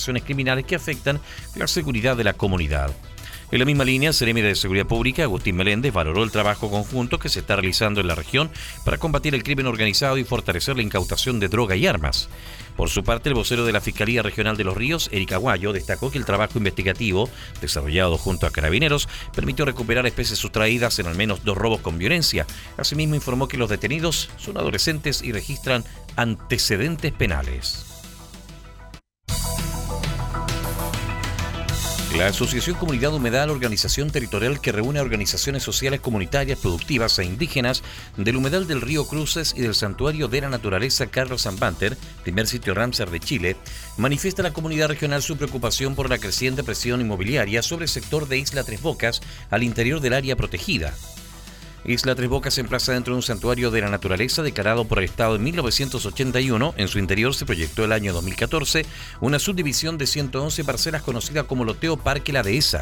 organizaciones criminales que afectan la seguridad de la comunidad. En la misma línea, el Seremi de Seguridad Pública, Agustín Meléndez, valoró el trabajo conjunto que se está realizando en la región para combatir el crimen organizado y fortalecer la incautación de droga y armas. Por su parte, el vocero de la Fiscalía Regional de Los Ríos, Eric Aguayo, destacó que el trabajo investigativo, desarrollado junto a Carabineros, permitió recuperar especies sustraídas en al menos 2 robos con violencia. Asimismo, informó que los detenidos son adolescentes y registran antecedentes penales. La Asociación Comunidad Humedal, organización territorial que reúne a organizaciones sociales comunitarias, productivas e indígenas del humedal del río Cruces y del Santuario de la Naturaleza Carlos Sanbanter, primer sitio Ramsar de Chile, manifiesta a la comunidad regional su preocupación por la creciente presión inmobiliaria sobre el sector de Isla Tres Bocas al interior del área protegida. Isla Tres Bocas se emplaza dentro de un santuario de la naturaleza declarado por el Estado en 1981. En su interior se proyectó el año 2014 una subdivisión de 111 parcelas conocida como Loteo Parque La Dehesa.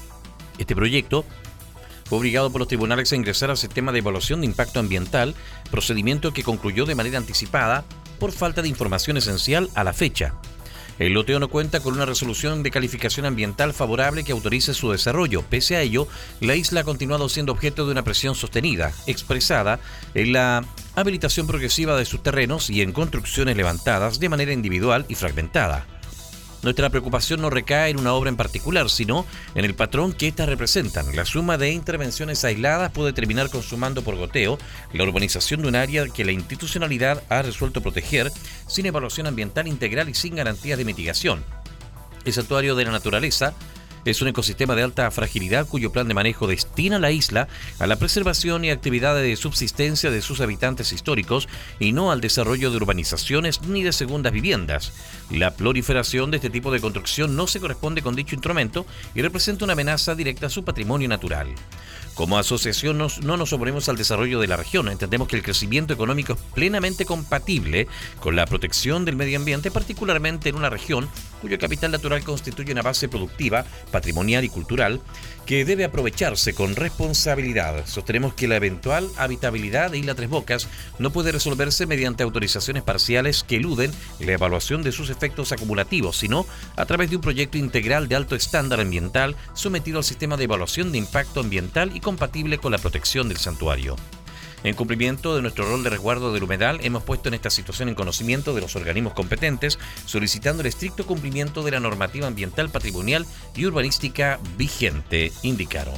Este proyecto fue obligado por los tribunales a ingresar al sistema de evaluación de impacto ambiental, procedimiento que concluyó de manera anticipada por falta de información esencial a la fecha. El loteo no cuenta con una resolución de calificación ambiental favorable que autorice su desarrollo. Pese a ello, la isla ha continuado siendo objeto de una presión sostenida, expresada en la habilitación progresiva de sus terrenos y en construcciones levantadas de manera individual y fragmentada. Nuestra preocupación no recae en una obra en particular, sino en el patrón que éstas representan. La suma de intervenciones aisladas puede terminar consumando por goteo la urbanización de un área que la institucionalidad ha resuelto proteger sin evaluación ambiental integral y sin garantías de mitigación. El Santuario de la Naturaleza es un ecosistema de alta fragilidad cuyo plan de manejo destina a la isla a la preservación y actividades de subsistencia de sus habitantes históricos y no al desarrollo de urbanizaciones ni de segundas viviendas. La proliferación de este tipo de construcción no se corresponde con dicho instrumento y representa una amenaza directa a su patrimonio natural. Como asociación no nos oponemos al desarrollo de la región. Entendemos que el crecimiento económico es plenamente compatible con la protección del medio ambiente, particularmente en una región cuyo capital natural constituye una base productiva, patrimonial y cultural que debe aprovecharse con responsabilidad. Sostenemos que la eventual habitabilidad de Isla Tres Bocas no puede resolverse mediante autorizaciones parciales que eluden la evaluación de sus efectos acumulativos, sino a través de un proyecto integral de alto estándar ambiental sometido al sistema de evaluación de impacto ambiental y compatible con la protección del santuario. En cumplimiento de nuestro rol de resguardo del humedal, hemos puesto en esta situación en conocimiento de los organismos competentes, solicitando el estricto cumplimiento de la normativa ambiental, patrimonial y urbanística vigente, indicaron.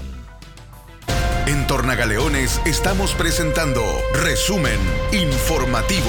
En Tornagaleones estamos presentando Resumen Informativo.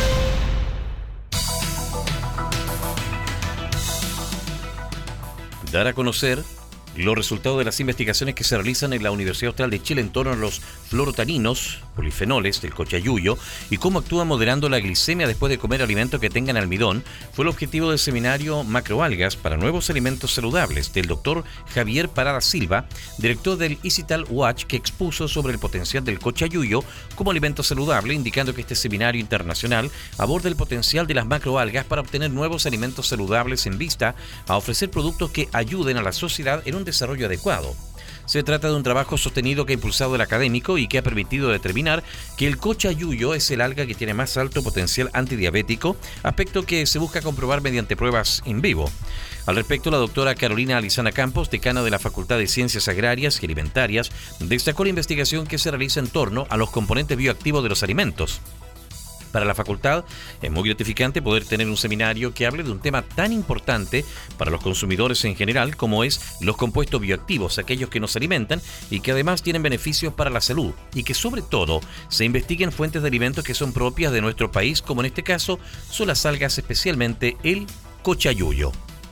Dar a conocer los resultados de las investigaciones que se realizan en la Universidad Austral de Chile en torno a los fluorotaninos, polifenoles del cochayuyo y cómo actúan moderando la glicemia después de comer alimentos que tengan almidón, fue el objetivo del seminario Macroalgas para Nuevos Alimentos Saludables del doctor Javier Parada Silva, director del ICITAL Watch, que expuso sobre el potencial del cochayuyo como alimento saludable, indicando que este seminario internacional aborda el potencial de las macroalgas para obtener nuevos alimentos saludables en vista a ofrecer productos que ayuden a la sociedad en un desarrollo adecuado. Se trata de un trabajo sostenido que ha impulsado el académico y que ha permitido determinar que el cochayuyo es el alga que tiene más alto potencial antidiabético, aspecto que se busca comprobar mediante pruebas in vivo. Al respecto, la doctora Carolina Alizana Campos, decana de la Facultad de Ciencias Agrarias y Alimentarias, destacó la investigación que se realiza en torno a los componentes bioactivos de los alimentos. Para la facultad es muy gratificante poder tener un seminario que hable de un tema tan importante para los consumidores en general como es los compuestos bioactivos, aquellos que nos alimentan y que además tienen beneficios para la salud, y que sobre todo se investiguen fuentes de alimentos que son propias de nuestro país, como en este caso son las algas, especialmente el cochayuyo.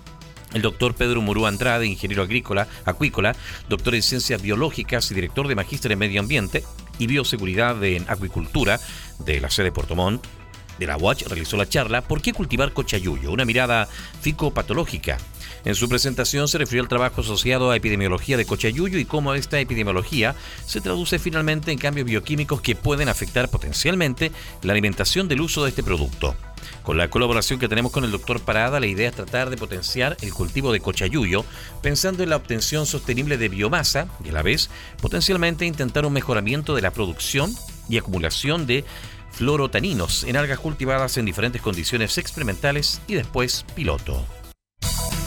El doctor Pedro Murúa Andrade, ingeniero acuícola, doctor en ciencias biológicas y director de magíster en medio ambiente y bioseguridad en acuicultura de la sede Puerto Montt de la UACH, realizó la charla ¿Por qué cultivar cochayuyo? Una mirada fitopatológica. En su presentación se refirió al trabajo asociado a epidemiología de cochayuyo y cómo esta epidemiología se traduce finalmente en cambios bioquímicos que pueden afectar potencialmente la alimentación del uso de este producto. Con la colaboración que tenemos con el doctor Parada, la idea es tratar de potenciar el cultivo de cochayuyo, pensando en la obtención sostenible de biomasa y a la vez potencialmente intentar un mejoramiento de la producción y acumulación de fluorotaninos en algas cultivadas en diferentes condiciones experimentales y después piloto.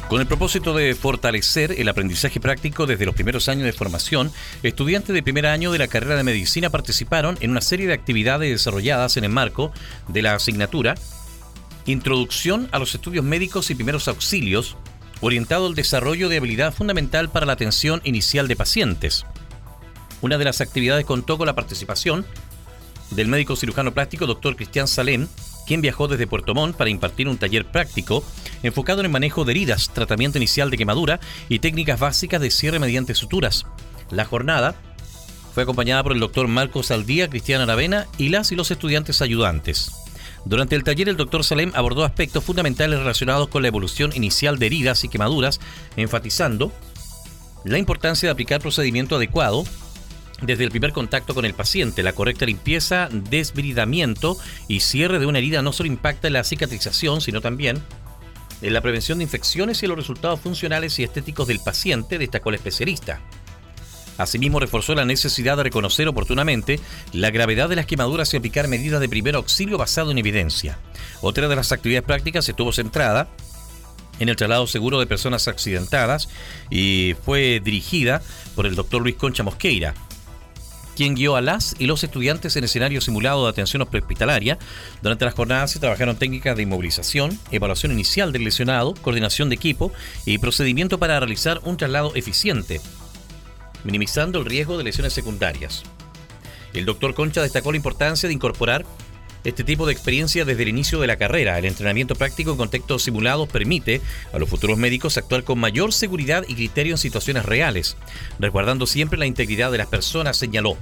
Con el propósito de fortalecer el aprendizaje práctico desde los primeros años de formación, estudiantes de primer año de la carrera de medicina participaron en una serie de actividades desarrolladas en el marco de la asignatura Introducción a los estudios médicos y primeros auxilios, orientado al desarrollo de habilidad fundamental para la atención inicial de pacientes. Una de las actividades contó con la participación del médico cirujano plástico Dr. Cristian Salem, quien viajó desde Puerto Montt para impartir un taller práctico enfocado en el manejo de heridas, tratamiento inicial de quemadura y técnicas básicas de cierre mediante suturas. La jornada fue acompañada por el Dr. Marcos Aldía, Cristian Aravena y las y los estudiantes ayudantes. Durante el taller, el Dr. Salem abordó aspectos fundamentales relacionados con la evolución inicial de heridas y quemaduras, enfatizando la importancia de aplicar procedimiento adecuado desde el primer contacto con el paciente. La correcta limpieza, desbridamiento y cierre de una herida no solo impacta en la cicatrización, sino también en la prevención de infecciones y en los resultados funcionales y estéticos del paciente, destacó el especialista. Asimismo, reforzó la necesidad de reconocer oportunamente la gravedad de las quemaduras y aplicar medidas de primer auxilio basado en evidencia. Otra de las actividades prácticas estuvo centrada en el traslado seguro de personas accidentadas y fue dirigida por el doctor Luis Concha Mosqueira, quien guió a las y los estudiantes en escenario simulado de atención prehospitalaria. Durante las jornadas se trabajaron técnicas de inmovilización, evaluación inicial del lesionado, coordinación de equipo y procedimiento para realizar un traslado eficiente, minimizando el riesgo de lesiones secundarias. El doctor Concha destacó la importancia de incorporar este tipo de experiencia desde el inicio de la carrera. El entrenamiento práctico en contextos simulados permite a los futuros médicos actuar con mayor seguridad y criterio en situaciones reales, resguardando siempre la integridad de las personas, señaló.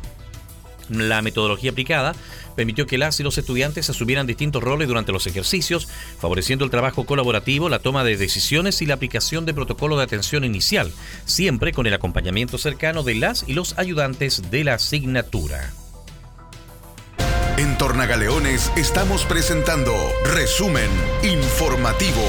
La metodología aplicada permitió que las y los estudiantes asumieran distintos roles durante los ejercicios, favoreciendo el trabajo colaborativo, la toma de decisiones y la aplicación de protocolos de atención inicial, siempre con el acompañamiento cercano de las y los ayudantes de la asignatura. En Tornagaleones estamos presentando Resumen Informativo.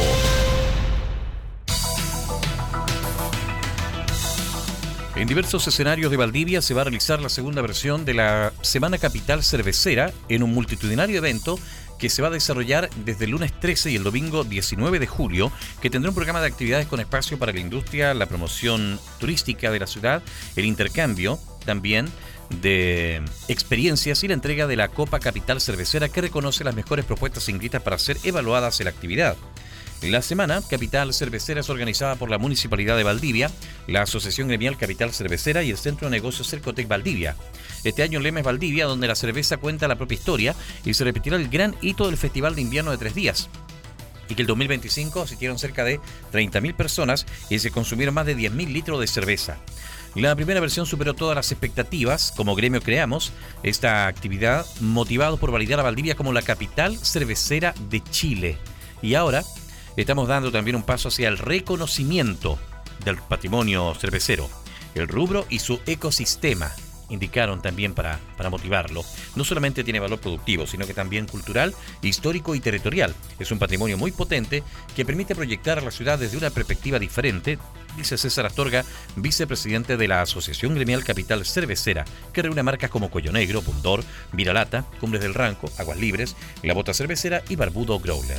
En diversos escenarios de Valdivia se va a realizar la segunda versión de la Semana Capital Cervecera en un multitudinario evento que se va a desarrollar desde el lunes 13 y el domingo 19 de julio, que tendrá un programa de actividades con espacio para la industria, la promoción turística de la ciudad, el intercambio también de experiencias y la entrega de la Copa Capital Cervecera, que reconoce las mejores propuestas inscritas para ser evaluadas en la actividad. La Semana Capital Cervecera es organizada por la Municipalidad de Valdivia, la Asociación Gremial Capital Cervecera y el Centro de Negocios Cercotec Valdivia. Este año el lema es Valdivia, donde la cerveza cuenta la propia historia, y se repetirá el gran hito del Festival de Invierno de 3 días. Y que el 2025 asistieron cerca de 30.000 personas y se consumieron más de 10.000 litros de cerveza. La primera versión superó todas las expectativas. Como gremio creamos esta actividad motivados por validar a Valdivia como la capital cervecera de Chile. Y ahora estamos dando también un paso hacia el reconocimiento del patrimonio cervecero, el rubro y su ecosistema, indicaron también para motivarlo. No solamente tiene valor productivo, sino que también cultural, histórico y territorial. Es un patrimonio muy potente que permite proyectar a la ciudad desde una perspectiva diferente, dice César Astorga, vicepresidente de la Asociación Gremial Capital Cervecera, que reúne marcas como Cuello Negro, Bundor, Viralata, Cumbres del Ranco, Aguas Libres, La Bota Cervecera y Barbudo Growler.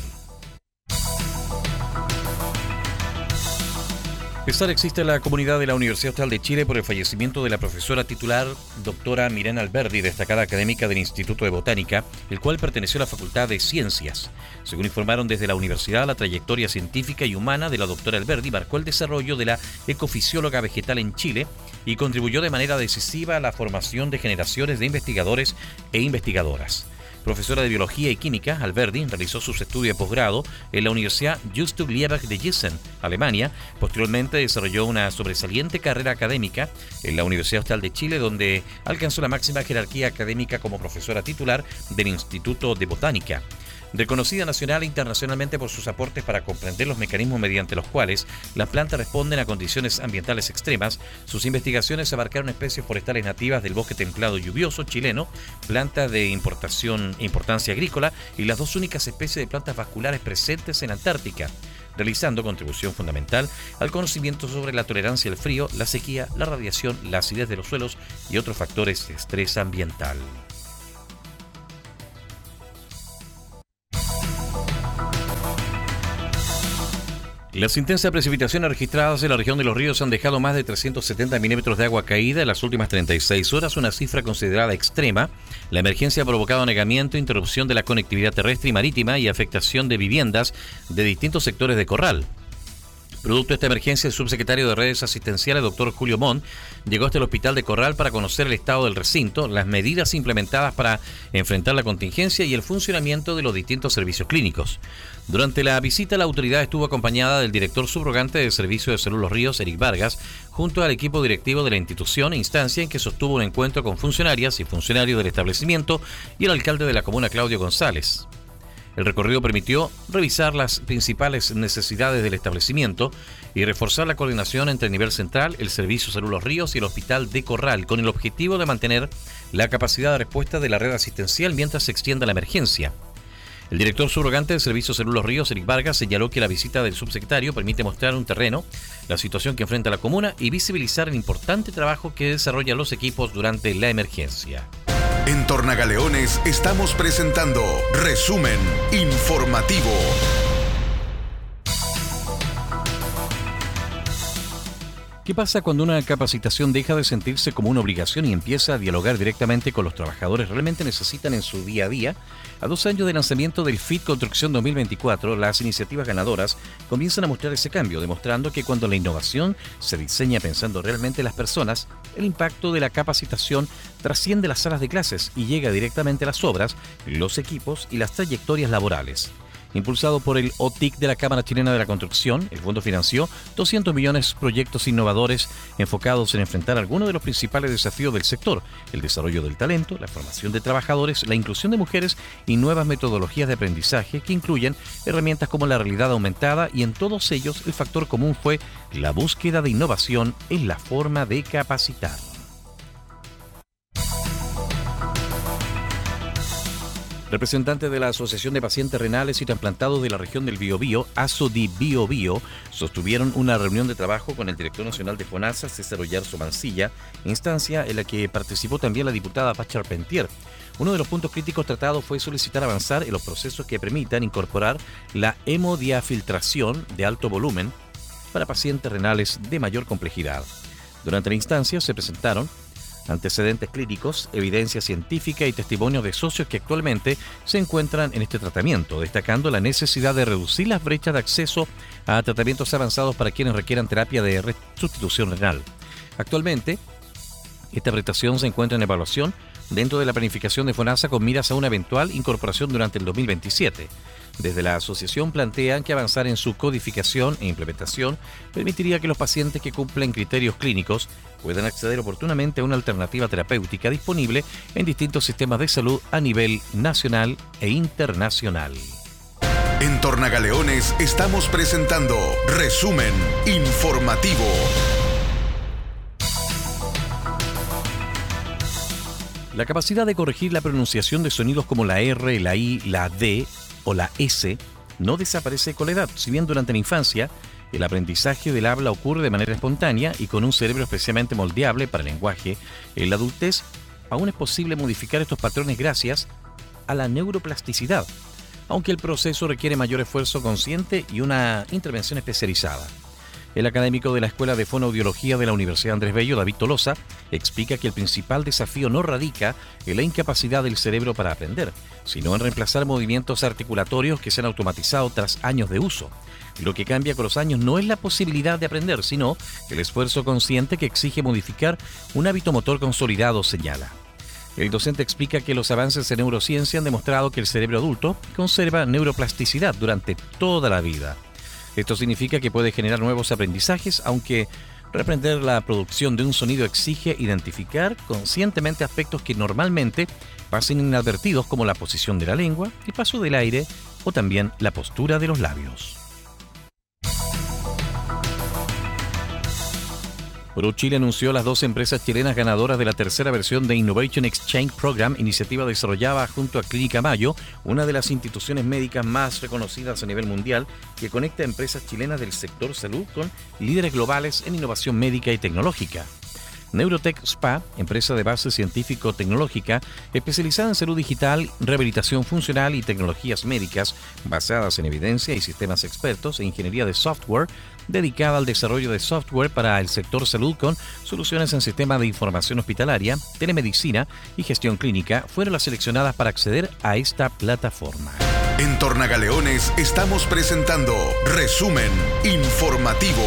Pesar existe en la comunidad de la Universidad Austral de Chile por el fallecimiento de la profesora titular doctora Mirena Alberdi, destacada académica del Instituto de Botánica, el cual perteneció a la Facultad de Ciencias. Según informaron desde la universidad, la trayectoria científica y humana de la doctora Alberdi marcó el desarrollo de la ecofisióloga vegetal en Chile y contribuyó de manera decisiva a la formación de generaciones de investigadores e investigadoras. Profesora de Biología y Química, Alberdi realizó sus estudios de posgrado en la Universidad Justus Liebig de Gießen, Alemania. Posteriormente desarrolló una sobresaliente carrera académica en la Universidad Austral de Chile, donde alcanzó la máxima jerarquía académica como profesora titular del Instituto de Botánica. Reconocida nacional e internacionalmente por sus aportes para comprender los mecanismos mediante los cuales las plantas responden a condiciones ambientales extremas, sus investigaciones abarcaron especies forestales nativas del bosque templado lluvioso chileno, plantas de importancia agrícola y las dos únicas especies de plantas vasculares presentes en Antártica, realizando contribución fundamental al conocimiento sobre la tolerancia al frío, la sequía, la radiación, la acidez de los suelos y otros factores de estrés ambiental. Las intensas precipitaciones registradas en la región de Los Ríos han dejado más de 370 milímetros de agua caída en las últimas 36 horas, una cifra considerada extrema. La emergencia ha provocado anegamiento, interrupción de la conectividad terrestre y marítima y afectación de viviendas de distintos sectores de Corral. Producto de esta emergencia, el subsecretario de Redes Asistenciales, doctor Julio Montt, llegó hasta el hospital de Corral para conocer el estado del recinto, las medidas implementadas para enfrentar la contingencia y el funcionamiento de los distintos servicios clínicos. Durante la visita, la autoridad estuvo acompañada del director subrogante del Servicio de Salud Los Ríos, Eric Vargas, junto al equipo directivo de la institución, instancia en que sostuvo un encuentro con funcionarias y funcionarios del establecimiento y el alcalde de la comuna, Claudio González. El recorrido permitió revisar las principales necesidades del establecimiento y reforzar la coordinación entre el nivel central, el Servicio Salud Los Ríos y el Hospital de Corral, con el objetivo de mantener la capacidad de respuesta de la red asistencial mientras se extienda la emergencia. El director subrogante del Servicio Salud Los Ríos, Eric Vargas, señaló que la visita del subsecretario permite mostrar un terreno, la situación que enfrenta la comuna y visibilizar el importante trabajo que desarrollan los equipos durante la emergencia. En Tornagaleones estamos presentando Resumen Informativo. ¿Qué pasa cuando una capacitación deja de sentirse como una obligación y empieza a dialogar directamente con los trabajadores realmente necesitan en su día a día? A 2 años del lanzamiento del FIT Construcción 2024, las iniciativas ganadoras comienzan a mostrar ese cambio, demostrando que cuando la innovación se diseña pensando realmente en las personas, el impacto de la capacitación trasciende las salas de clases y llega directamente a las obras, los equipos y las trayectorias laborales. Impulsado por el OTIC de la Cámara Chilena de la Construcción, el fondo financió 200 millones proyectos innovadores enfocados en enfrentar algunos de los principales desafíos del sector: el desarrollo del talento, la formación de trabajadores, la inclusión de mujeres y nuevas metodologías de aprendizaje que incluyen herramientas como la realidad aumentada, y en todos ellos el factor común fue la búsqueda de innovación en la forma de capacitar. Representantes de la Asociación de Pacientes Renales y Trasplantados de la región del Biobío, ASODI Biobío, sostuvieron una reunión de trabajo con el director nacional de FONASA, César Oyarzo Mancilla, instancia en la que participó también la diputada Paz Charpentier. Uno de los puntos críticos tratados fue solicitar avanzar en los procesos que permitan incorporar la hemodiafiltración de alto volumen para pacientes renales de mayor complejidad. Durante la instancia se presentaron antecedentes clínicos, evidencia científica y testimonios de socios que actualmente se encuentran en este tratamiento, destacando la necesidad de reducir las brechas de acceso a tratamientos avanzados para quienes requieran terapia de sustitución renal. Actualmente, esta prestación se encuentra en evaluación dentro de la planificación de FONASA con miras a una eventual incorporación durante el 2027. Desde la asociación plantean que avanzar en su codificación e implementación permitiría que los pacientes que cumplen criterios clínicos puedan acceder oportunamente a una alternativa terapéutica disponible en distintos sistemas de salud a nivel nacional e internacional. En Tornagaleones estamos presentando Resumen Informativo. La capacidad de corregir la pronunciación de sonidos como la R, la I, la D o la S no desaparece con la edad. Si bien durante la infancia el aprendizaje del habla ocurre de manera espontánea y con un cerebro especialmente moldeable para el lenguaje, en la adultez aún es posible modificar estos patrones gracias a la neuroplasticidad, aunque el proceso requiere mayor esfuerzo consciente y una intervención especializada. El académico de la Escuela de Fonoaudiología de la Universidad Andrés Bello, David Tolosa, explica que el principal desafío no radica en la incapacidad del cerebro para aprender, sino en reemplazar movimientos articulatorios que se han automatizado tras años de uso. Lo que cambia con los años no es la posibilidad de aprender, sino el esfuerzo consciente que exige modificar un hábito motor consolidado, señala. El docente explica que los avances en neurociencia han demostrado que el cerebro adulto conserva neuroplasticidad durante toda la vida. Esto significa que puede generar nuevos aprendizajes, aunque reaprender la producción de un sonido exige identificar conscientemente aspectos que normalmente pasan inadvertidos, como la posición de la lengua, el paso del aire o también la postura de los labios. ProChile anunció las 2 empresas chilenas ganadoras de la tercera versión de Innovation Exchange Program, iniciativa desarrollada junto a Clínica Mayo, una de las instituciones médicas más reconocidas a nivel mundial, que conecta empresas chilenas del sector salud con líderes globales en innovación médica y tecnológica. Neurotech Spa, empresa de base científico-tecnológica especializada en salud digital, rehabilitación funcional y tecnologías médicas basadas en evidencia y sistemas expertos e ingeniería de software, dedicada al desarrollo de software para el sector salud con soluciones en sistemas de información hospitalaria, telemedicina y gestión clínica, fueron las seleccionadas para acceder a esta plataforma. En Tornagaleones estamos presentando Resumen Informativo.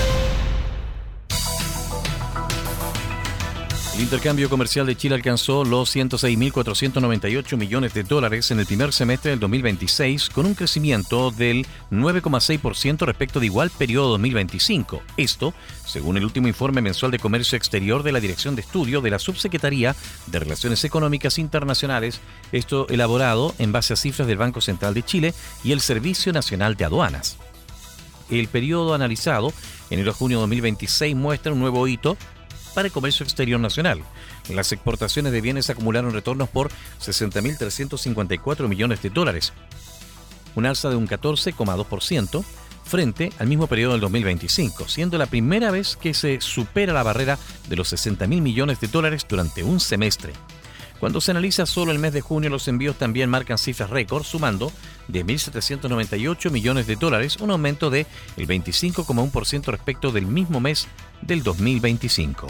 El intercambio comercial de Chile alcanzó los 106.498 millones de dólares en el primer semestre del 2026, con un crecimiento del 9,6% respecto de igual periodo 2025. Esto, según el último informe mensual de comercio exterior de la Dirección de Estudio de la Subsecretaría de Relaciones Económicas Internacionales, esto elaborado en base a cifras del Banco Central de Chile y el Servicio Nacional de Aduanas. El periodo analizado, enero a junio de 2026, muestra un nuevo hito para el comercio exterior nacional. Las exportaciones de bienes acumularon retornos por 60.354 millones de dólares, un alza de un 14,2% frente al mismo periodo del 2025, siendo la primera vez que se supera la barrera de los 60.000 millones de dólares durante un semestre. Cuando se analiza solo el mes de junio, los envíos también marcan cifras récord, sumando 10.798 millones de dólares, un aumento de el 25,1% respecto del mismo mes del 2025.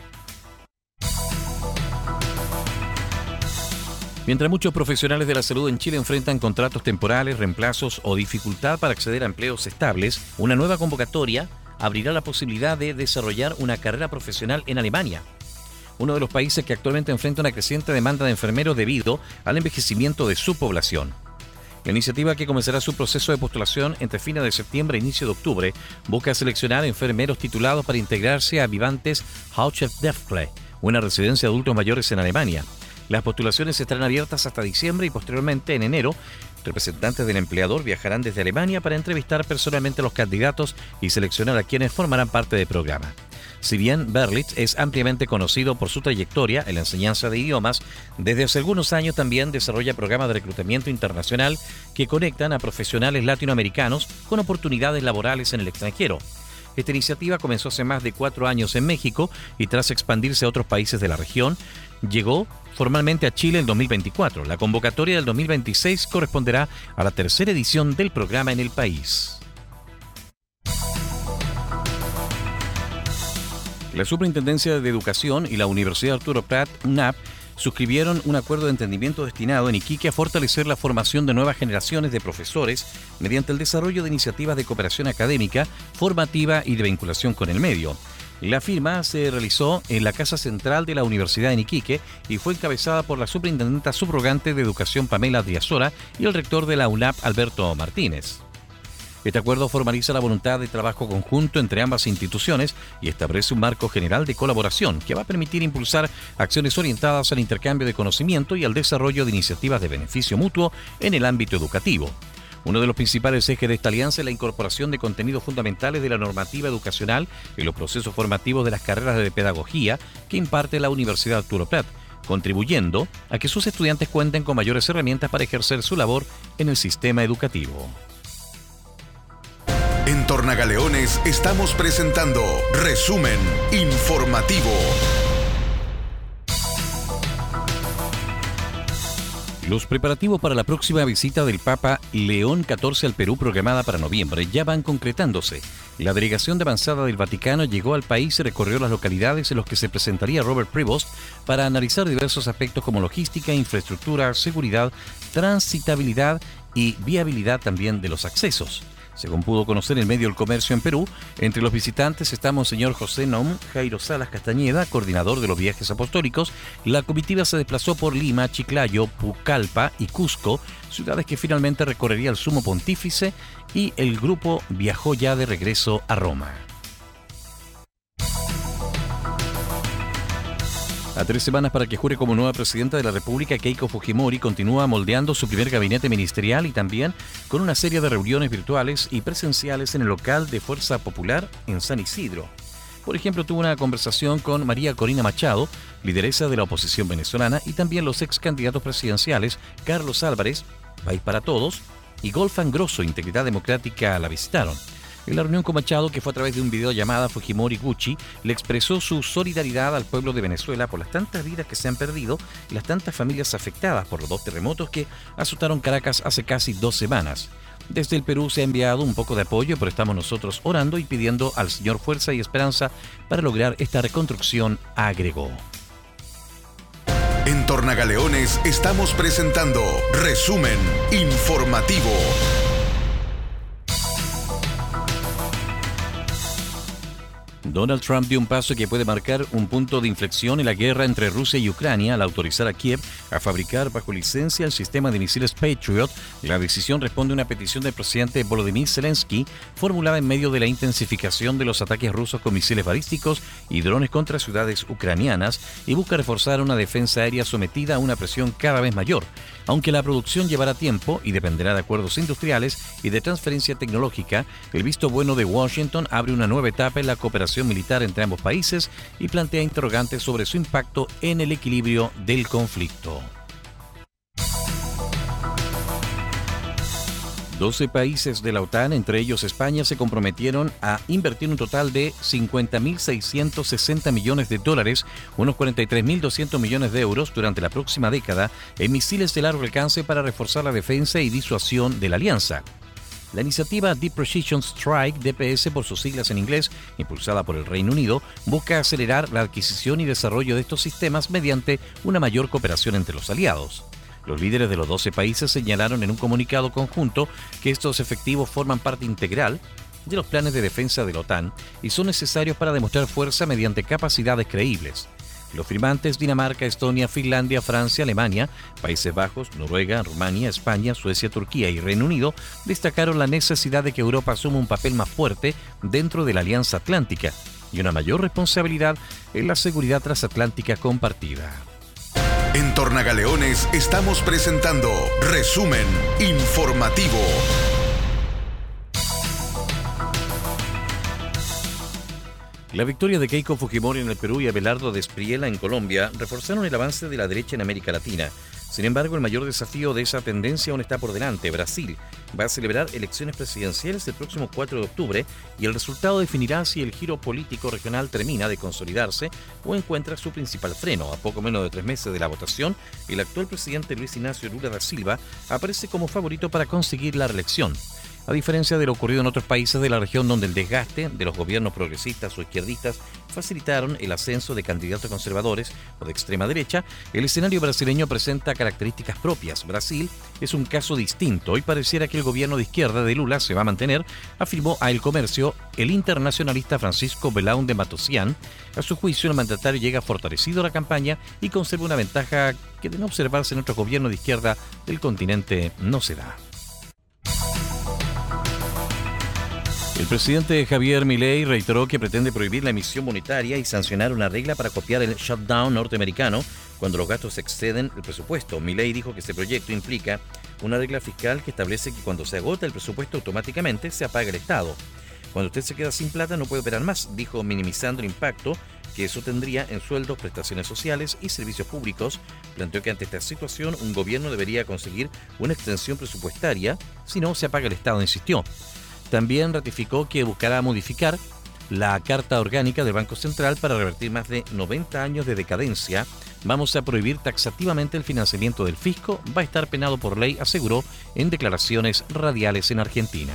Mientras muchos profesionales de la salud en Chile enfrentan contratos temporales, reemplazos o dificultad para acceder a empleos estables, una nueva convocatoria abrirá la posibilidad de desarrollar una carrera profesional en Alemania, uno de los países que actualmente enfrenta una creciente demanda de enfermeros debido al envejecimiento de su población. La iniciativa, que comenzará su proceso de postulación entre fines de septiembre e inicio de octubre, busca seleccionar enfermeros titulados para integrarse a Vivantes Hauptschule, una residencia de adultos mayores en Alemania. Las postulaciones estarán abiertas hasta diciembre y posteriormente, en enero, representantes del empleador viajarán desde Alemania para entrevistar personalmente a los candidatos y seleccionar a quienes formarán parte del programa. Si bien Berlitz es ampliamente conocido por su trayectoria en la enseñanza de idiomas, desde hace algunos años también desarrolla programas de reclutamiento internacional que conectan a profesionales latinoamericanos con oportunidades laborales en el extranjero. Esta iniciativa comenzó hace más de 4 años en México y, tras expandirse a otros países de la región, llegó formalmente a Chile en 2024. La convocatoria del 2026 corresponderá a la tercera edición del programa en el país. La Superintendencia de Educación y la Universidad Arturo Prat, UNAP, suscribieron un acuerdo de entendimiento destinado en Iquique a fortalecer la formación de nuevas generaciones de profesores mediante el desarrollo de iniciativas de cooperación académica, formativa y de vinculación con el medio. La firma se realizó en la Casa Central de la Universidad en Iquique y fue encabezada por la superintendenta subrogante de Educación Pamela Driasora y el rector de la UNAP, Alberto Martínez. Este acuerdo formaliza la voluntad de trabajo conjunto entre ambas instituciones y establece un marco general de colaboración que va a permitir impulsar acciones orientadas al intercambio de conocimiento y al desarrollo de iniciativas de beneficio mutuo en el ámbito educativo. Uno de los principales ejes de esta alianza es la incorporación de contenidos fundamentales de la normativa educacional en los procesos formativos de las carreras de pedagogía que imparte la Universidad Arturo Prat, contribuyendo a que sus estudiantes cuenten con mayores herramientas para ejercer su labor en el sistema educativo. En Tornagaleones estamos presentando Resumen Informativo. Los preparativos para la próxima visita del Papa León XIV al Perú, programada para noviembre, ya van concretándose. La delegación de avanzada del Vaticano llegó al país y recorrió las localidades en las que se presentaría Robert Prevost para analizar diversos aspectos como logística, infraestructura, seguridad, transitabilidad y viabilidad también de los accesos. Según pudo conocer el medio El Comercio en Perú, entre los visitantes está Monseñor José Naum Jairo Salas Castañeda, coordinador de los viajes apostólicos. La comitiva se desplazó por Lima, Chiclayo, Pucallpa y Cusco, ciudades que finalmente recorrería el Sumo Pontífice, y el grupo viajó ya de regreso a Roma. A 3 semanas para que jure como nueva presidenta de la República, Keiko Fujimori continúa moldeando su primer gabinete ministerial y también con una serie de reuniones virtuales y presenciales en el local de Fuerza Popular en San Isidro. Por ejemplo, tuvo una conversación con María Corina Machado, lideresa de la oposición venezolana, y también los ex candidatos presidenciales Carlos Álvarez, País para Todos, y Golfan Grosso, Integridad Democrática, la visitaron. En la reunión con Machado, que fue a través de un videollamada, Fujimori Gucci le expresó su solidaridad al pueblo de Venezuela por las tantas vidas que se han perdido y las tantas familias afectadas por los 2 terremotos que azotaron Caracas hace casi 2 semanas. Desde el Perú se ha enviado un poco de apoyo, pero estamos nosotros orando y pidiendo al Señor fuerza y esperanza para lograr esta reconstrucción, agregó. En Tornagaleones estamos presentando Resumen Informativo. Donald Trump dio un paso que puede marcar un punto de inflexión en la guerra entre Rusia y Ucrania al autorizar a Kiev a fabricar bajo licencia el sistema de misiles Patriot. La decisión responde a una petición del presidente Volodymyr Zelensky formulada en medio de la intensificación de los ataques rusos con misiles balísticos y drones contra ciudades ucranianas y busca reforzar una defensa aérea sometida a una presión cada vez mayor. Aunque la producción llevará tiempo y dependerá de acuerdos industriales y de transferencia tecnológica, el visto bueno de Washington abre una nueva etapa en la cooperación militar entre ambos países y plantea interrogantes sobre su impacto en el equilibrio del conflicto. 12 países de la OTAN, entre ellos España, se comprometieron a invertir un total de $50.660 millones, unos 43.200 millones de euros durante la próxima década, en misiles de largo alcance para reforzar la defensa y disuasión de la alianza. La iniciativa Deep Precision Strike, DPS por sus siglas en inglés, impulsada por el Reino Unido, busca acelerar la adquisición y desarrollo de estos sistemas mediante una mayor cooperación entre los aliados. Los líderes de los 12 países señalaron en un comunicado conjunto que estos efectivos forman parte integral de los planes de defensa de la OTAN y son necesarios para demostrar fuerza mediante capacidades creíbles. Los firmantes Dinamarca, Estonia, Finlandia, Francia, Alemania, Países Bajos, Noruega, Rumania, España, Suecia, Turquía y Reino Unido destacaron la necesidad de que Europa asuma un papel más fuerte dentro de la Alianza Atlántica y una mayor responsabilidad en la seguridad transatlántica compartida. En Tornagaleones estamos presentando Resumen Informativo. La victoria de Keiko Fujimori en el Perú y Abelardo Espriella en Colombia reforzaron el avance de la derecha en América Latina. Sin embargo, el mayor desafío de esa tendencia aún está por delante. Brasil va a celebrar elecciones presidenciales el próximo 4 de octubre y el resultado definirá si el giro político regional termina de consolidarse o encuentra su principal freno. A poco menos de 3 meses de la votación, el actual presidente Luis Ignacio Lula da Silva aparece como favorito para conseguir la reelección. A diferencia de lo ocurrido en otros países de la región donde el desgaste de los gobiernos progresistas o izquierdistas facilitaron el ascenso de candidatos conservadores o de extrema derecha, el escenario brasileño presenta características propias. Brasil es un caso distinto y pareciera que el gobierno de izquierda de Lula se va a mantener, afirmó a El Comercio el internacionalista Francisco Belaúnde Matosian. A su juicio, el mandatario llega fortalecido a la campaña y conserva una ventaja que de no observarse en otros gobiernos de izquierda del continente no se da. El presidente Javier Milei reiteró que pretende prohibir la emisión monetaria y sancionar una regla para copiar el shutdown norteamericano cuando los gastos exceden el presupuesto. Milei dijo que este proyecto implica una regla fiscal que establece que cuando se agota el presupuesto automáticamente se apaga el Estado. Cuando usted se queda sin plata no puede operar más, dijo, minimizando el impacto que eso tendría en sueldos, prestaciones sociales y servicios públicos. Planteó que ante esta situación un gobierno debería conseguir una extensión presupuestaria, si no se apaga el Estado, insistió. También ratificó que buscará modificar la Carta Orgánica del Banco Central para revertir más de 90 años de decadencia. Vamos a prohibir taxativamente el financiamiento del fisco, va a estar penado por ley, aseguró en declaraciones radiales en Argentina.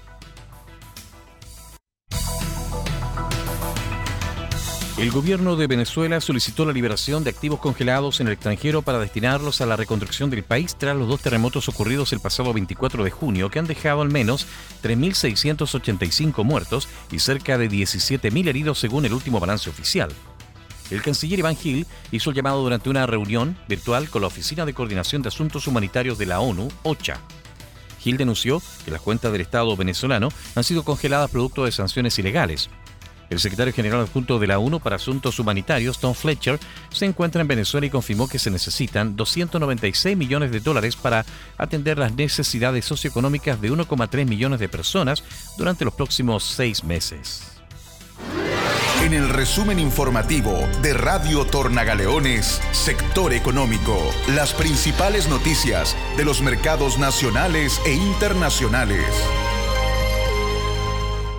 El gobierno de Venezuela solicitó la liberación de activos congelados en el extranjero para destinarlos a la reconstrucción del país tras los 2 terremotos ocurridos el pasado 24 de junio, que han dejado al menos 3.685 muertos y cerca de 17.000 heridos según el último balance oficial. El canciller Iván Gil hizo el llamado durante una reunión virtual con la Oficina de Coordinación de Asuntos Humanitarios de la ONU, OCHA. Gil denunció que las cuentas del Estado venezolano han sido congeladas producto de sanciones ilegales. El secretario general adjunto de la ONU para Asuntos Humanitarios, Tom Fletcher, se encuentra en Venezuela y confirmó que se necesitan $296 millones para atender las necesidades socioeconómicas de 1,3 millones de personas durante los próximos 6 meses. En el resumen informativo de Radio Tornagaleones, Sector Económico, las principales noticias de los mercados nacionales e internacionales.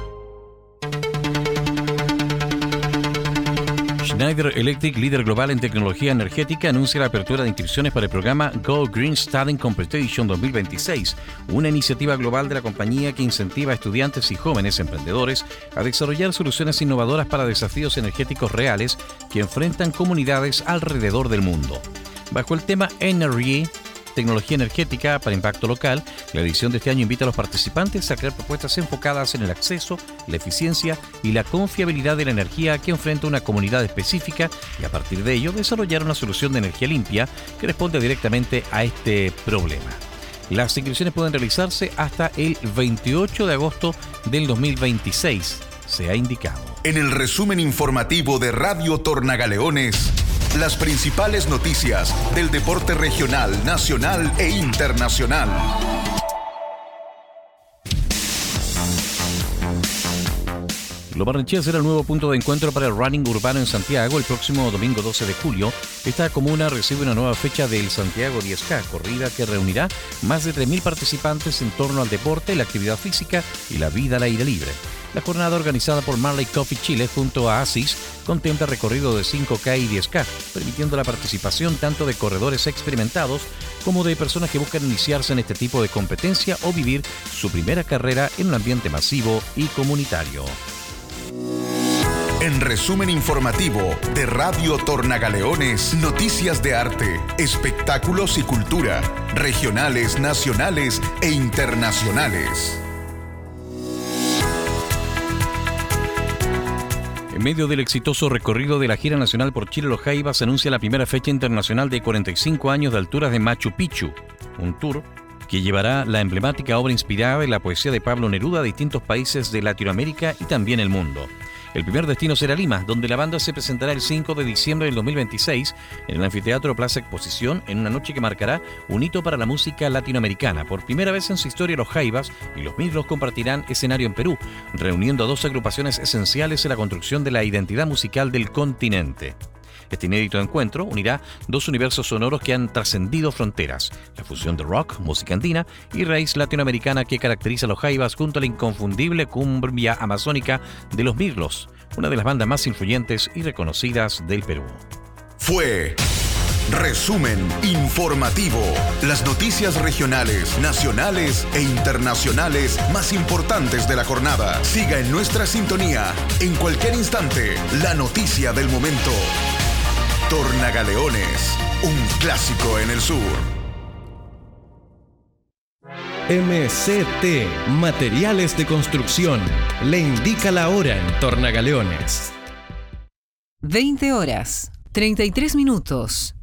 Schneider Electric, líder global en tecnología energética, anuncia la apertura de inscripciones para el programa Go Green Studying Competition 2026, una iniciativa global de la compañía que incentiva a estudiantes y jóvenes emprendedores a desarrollar soluciones innovadoras para desafíos energéticos reales que enfrentan comunidades alrededor del mundo. Bajo el tema Energy, tecnología energética para impacto local, la edición de este año invita a los participantes a crear propuestas enfocadas en el acceso, la eficiencia y la confiabilidad de la energía que enfrenta una comunidad específica y a partir de ello desarrollar una solución de energía limpia que responde directamente a este problema. Las inscripciones pueden realizarse hasta el 28 de agosto del 2026, se ha indicado. En el resumen informativo de Radio Tornagaleones, las principales noticias del deporte regional, nacional e internacional. Lo Barnechea será el nuevo punto de encuentro para el running urbano en Santiago el próximo domingo 12 de julio. Esta comuna recibe una nueva fecha del Santiago 10K, corrida que reunirá más de 3.000 participantes en torno al deporte, la actividad física y la vida al aire libre. La jornada organizada por Marley Coffee Chile junto a ASIS contempla recorrido de 5K y 10K, permitiendo la participación tanto de corredores experimentados como de personas que buscan iniciarse en este tipo de competencia o vivir su primera carrera en un ambiente masivo y comunitario. En resumen informativo de Radio Tornagaleones, noticias de arte, espectáculos y cultura, regionales, nacionales e internacionales. En medio del exitoso recorrido de la gira nacional por Chile, Los Jaivas anuncia la primera fecha internacional de 45 años de alturas de Machu Picchu, un tour que llevará la emblemática obra inspirada en la poesía de Pablo Neruda a distintos países de Latinoamérica y también el mundo. El primer destino será Lima, donde la banda se presentará el 5 de diciembre del 2026 en el Anfiteatro Plaza Exposición, en una noche que marcará un hito para la música latinoamericana. Por primera vez en su historia, Los Jaivas y Los Mirlos compartirán escenario en Perú, reuniendo a dos agrupaciones esenciales en la construcción de la identidad musical del continente. Este inédito encuentro unirá dos universos sonoros que han trascendido fronteras, la fusión de rock, música andina y raíz latinoamericana que caracteriza a Los Jaivas junto a la inconfundible cumbia amazónica de Los Mirlos, una de las bandas más influyentes y reconocidas del Perú. Fue Resumen Informativo, las noticias regionales, nacionales e internacionales más importantes de la jornada. Siga en nuestra sintonía, en cualquier instante, la noticia del momento. Tornagaleones, un clásico en el sur. MCT, Materiales de Construcción, le indica la hora en Tornagaleones. 20 horas, 33 minutos.